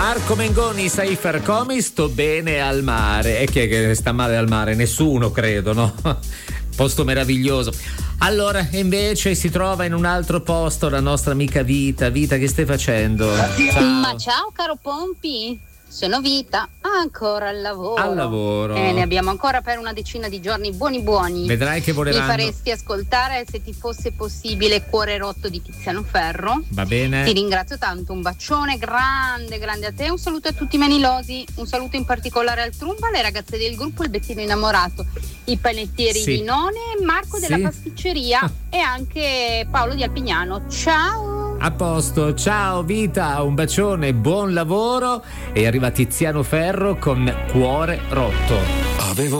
Marco Mengoni, sai far come? Sto bene al mare. E chi è che sta male al mare? Nessuno, credo, no? Posto meraviglioso. Allora, invece si trova in un altro posto la nostra amica Vita. Vita, che stai facendo? Ciao. Ma ciao caro Pompi, sono Vita, ancora al lavoro. Al lavoro. Ne abbiamo ancora per una decina di giorni buoni. Vedrai che voleranno. Mi faresti ascoltare, se ti fosse possibile, Cuore rotto di Tiziano Ferro. Va bene. Ti ringrazio tanto, un bacione grande a te, un saluto a tutti i manilosi, un saluto in particolare al Trumba, alle ragazze del gruppo Il Bettino Innamorato, i panettieri di None, Marco della pasticceria e anche Paolo di Alpignano. Ciao! A posto, ciao Vita, un bacione, buon lavoro. E arriva Tiziano Ferro con Cuore rotto. Avevo